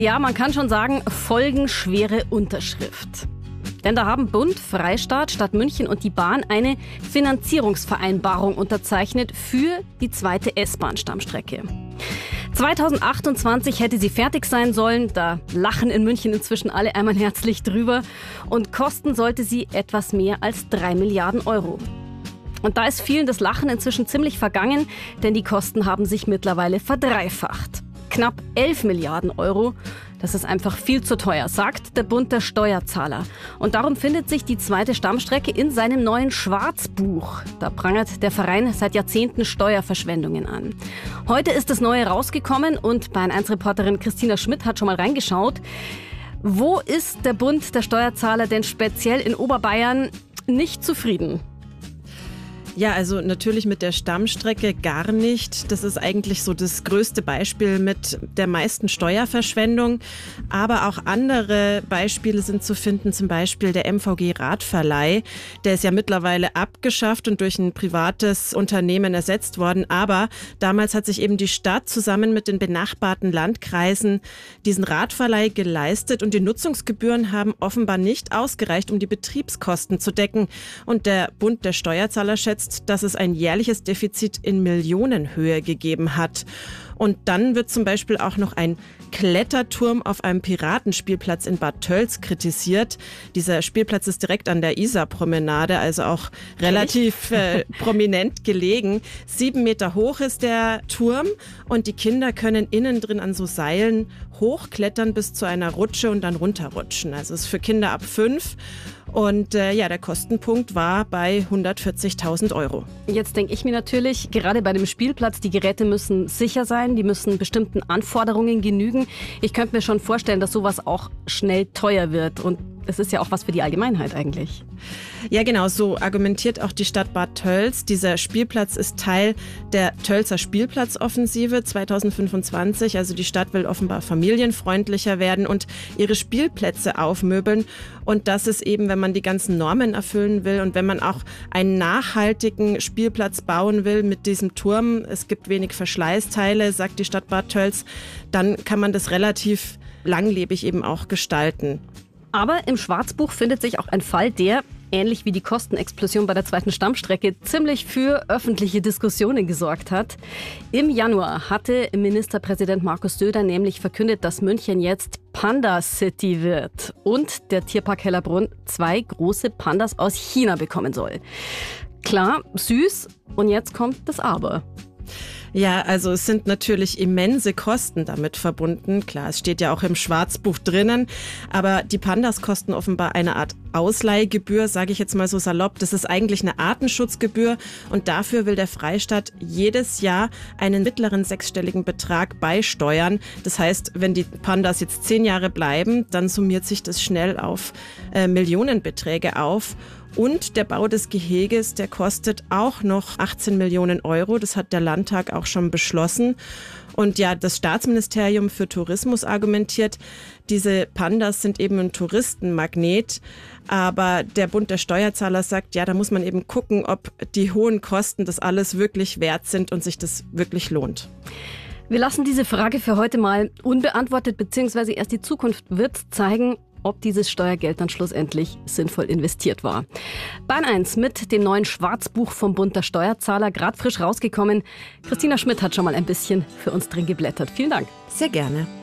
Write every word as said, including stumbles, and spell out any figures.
Ja, man kann schon sagen, folgenschwere Unterschrift. Denn da haben Bund, Freistaat, Stadt München und die Bahn eine Finanzierungsvereinbarung unterzeichnet für die zweite S-Bahn-Stammstrecke. zweitausendachtundzwanzig hätte sie fertig sein sollen, da lachen in München inzwischen alle einmal herzlich drüber. Und kosten sollte sie etwas mehr als drei Milliarden Euro. Und da ist vielen das Lachen inzwischen ziemlich vergangen, denn die Kosten haben sich mittlerweile verdreifacht. Knapp elf Milliarden Euro. Das ist einfach viel zu teuer, sagt der Bund der Steuerzahler. Und darum findet sich die zweite Stammstrecke in seinem neuen Schwarzbuch. Da prangert der Verein seit Jahrzehnten Steuerverschwendungen an. Heute ist das Neue rausgekommen und Bayern eins Reporterin Christina Schmidt hat schon mal reingeschaut. Wo ist der Bund der Steuerzahler denn speziell in Oberbayern nicht zufrieden? Ja, also natürlich mit der Stammstrecke gar nicht. Das ist eigentlich so das größte Beispiel mit der meisten Steuerverschwendung. Aber auch andere Beispiele sind zu finden, zum Beispiel der M V G-Radverleih. Der ist ja mittlerweile abgeschafft und durch ein privates Unternehmen ersetzt worden. Aber damals hat sich eben die Stadt zusammen mit den benachbarten Landkreisen diesen Radverleih geleistet. Und die Nutzungsgebühren haben offenbar nicht ausgereicht, um die Betriebskosten zu decken. Und der Bund der Steuerzahler schätzt, dass es ein jährliches Defizit in Millionenhöhe gegeben hat. Und dann wird zum Beispiel auch noch ein Kletterturm auf einem Piratenspielplatz in Bad Tölz kritisiert. Dieser Spielplatz ist direkt an der Isarpromenade, also auch relativ äh, prominent gelegen. Sieben Meter hoch ist der Turm und die Kinder können innen drin an so Seilen hochklettern bis zu einer Rutsche und dann runterrutschen. Also ist für Kinder ab fünf. Und äh, ja, der Kostenpunkt war bei hundertvierzigtausend Euro. Jetzt denke ich mir natürlich, gerade bei dem Spielplatz, die Geräte müssen sicher sein, die müssen bestimmten Anforderungen genügen. Ich könnte mir schon vorstellen, dass sowas auch schnell teuer wird. Und es ist ja auch was für die Allgemeinheit eigentlich. Ja, genau, so argumentiert auch die Stadt Bad Tölz. Dieser Spielplatz ist Teil der Tölzer Spielplatzoffensive zweitausendfünfundzwanzig. Also die Stadt will offenbar familienfreundlicher werden und ihre Spielplätze aufmöbeln. Und das ist eben, wenn man die ganzen Normen erfüllen will und wenn man auch einen nachhaltigen Spielplatz bauen will mit diesem Turm, es gibt wenig Verschleißteile, sagt die Stadt Bad Tölz, dann kann man das relativ langlebig eben auch gestalten. Aber im Schwarzbuch findet sich auch ein Fall, der, ähnlich wie die Kostenexplosion bei der zweiten Stammstrecke, ziemlich für öffentliche Diskussionen gesorgt hat. Im Januar hatte Ministerpräsident Markus Söder nämlich verkündet, dass München jetzt Panda City wird und der Tierpark Hellerbrunn zwei große Pandas aus China bekommen soll. Klar, süß, und jetzt kommt das Aber. Ja, also es sind natürlich immense Kosten damit verbunden. Klar, es steht ja auch im Schwarzbuch drinnen, aber die Pandas kosten offenbar eine Art Ausleihgebühr, sage ich jetzt mal so salopp. Das ist eigentlich eine Artenschutzgebühr und dafür will der Freistaat jedes Jahr einen mittleren sechsstelligen Betrag beisteuern. Das heißt, wenn die Pandas jetzt zehn Jahre bleiben, dann summiert sich das schnell auf äh, Millionenbeträge auf. Und der Bau des Geheges, der kostet auch noch achtzehn Millionen Euro. Das hat der Landtag auch schon beschlossen. Und ja, das Staatsministerium für Tourismus argumentiert, diese Pandas sind eben ein Touristenmagnet. Aber der Bund der Steuerzahler sagt, ja, da muss man eben gucken, ob die hohen Kosten das alles wirklich wert sind und sich das wirklich lohnt. Wir lassen diese Frage für heute mal unbeantwortet, beziehungsweise erst die Zukunft wird zeigen, ob dieses Steuergeld dann schlussendlich sinnvoll investiert war. Bayern eins mit dem neuen Schwarzbuch vom Bund der Steuerzahler, gerade frisch rausgekommen. Christina Schmidt hat schon mal ein bisschen für uns drin geblättert. Vielen Dank. Sehr gerne.